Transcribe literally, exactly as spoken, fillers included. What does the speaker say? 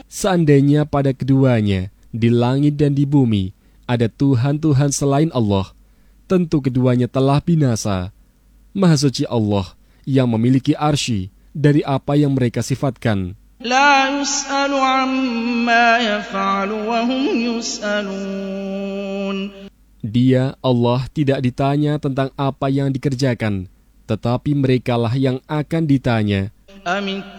Seandainya pada keduanya, di langit dan di bumi, ada Tuhan-Tuhan selain Allah, tentu keduanya telah binasa. Maha suci Allah yang memiliki arsy dari apa yang mereka sifatkan. La yus'alu amma yaf'alu wa hum yus'alun. Dia, Allah, tidak ditanya tentang apa yang dikerjakan, tetapi merekalah yang akan ditanya. Am